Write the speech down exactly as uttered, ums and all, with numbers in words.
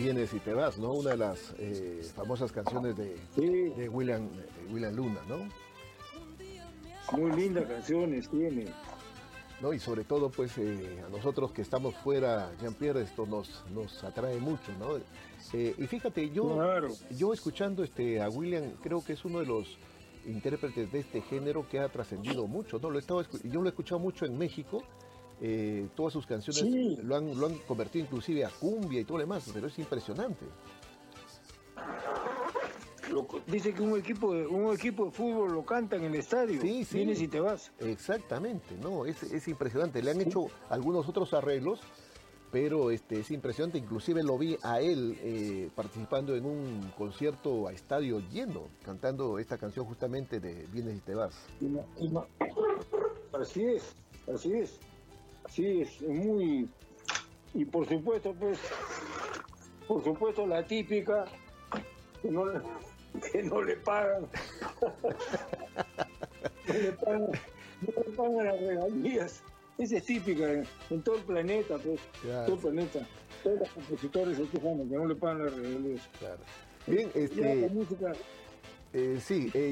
Vienes y te vas, ¿no? Una de las eh, famosas canciones de, Sí, de William, eh, William Luna, ¿no? muy lindas canciones tiene. ¿No? Y sobre todo, pues, eh, a nosotros que estamos fuera, Jean-Pierre, esto nos, nos atrae mucho, ¿no? Eh, y fíjate, yo, Claro. yo escuchando este, a William, creo que es uno de los intérpretes de este género que ha trascendido mucho, ¿no? Lo he estado escu- yo lo he escuchado mucho en México, eh, todas sus canciones Sí, lo han, lo han convertido inclusive a cumbia y todo lo demás, pero es impresionante. lo- dice que un equipo, de, un equipo de fútbol lo canta en el estadio. Sí, sí. Vienes y te vas. Exactamente, no, es, es impresionante. Le han hecho algunos otros arreglos, pero este, es impresionante. Inclusive lo vi a él eh, participando en un concierto a estadio lleno, cantando esta canción justamente de Vienes y te vas. Y no- y no- Así es, así es. Así es, es muy... Y por supuesto, pues, por supuesto la típica, que no, le- que no le pagan. No le pagan, no le pagan las regalías. Esa es típica en, en todo el planeta, pues, Claro. todo el planeta. Todos los compositores se quejan de que no le pagan las regalías. Claro. Bien, Ya la este, música eh, sí, eh,